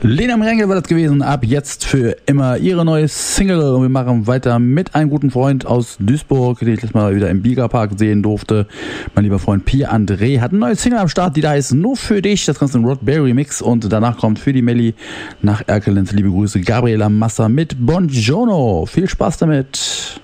Lena Merengel war das gewesen, ab jetzt für immer ihre neue Single. Und wir machen weiter mit einem guten Freund aus Duisburg, den ich letztes Mal wieder im Biegerpark sehen durfte. Mein lieber Freund Pierre André hat eine neue Single am Start, die da heißt Nur für dich. Das Ganze ein Rod Berry Mix und danach kommt für die Melli nach Erkelenz liebe Grüße Gabriela Massa mit Buongiorno. Viel Spaß damit.